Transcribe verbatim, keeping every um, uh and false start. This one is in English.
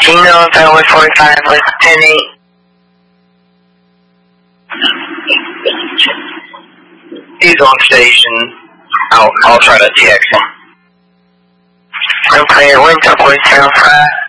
Do you know if L forty-five was ten eight? He's on station. I'll, I'll try to text him. Okay, it went to voicemail five.